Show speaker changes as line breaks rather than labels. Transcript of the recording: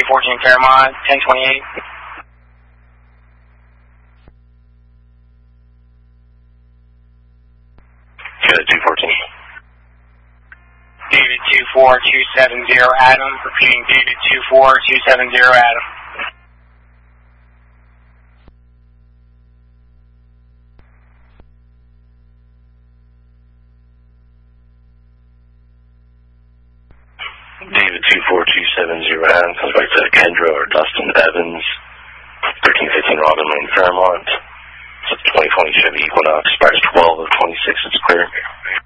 214 Fairmont, 1028.
Good, 214.
David 24270 Adam, repeating David 24270 Adam.
David 24270 Adam comes back to Kendra or Dustin Evans, 1315 Robin Lane, Fairmont. It's a 2020 Chevy Equinox, price 12 of 26, it's clear.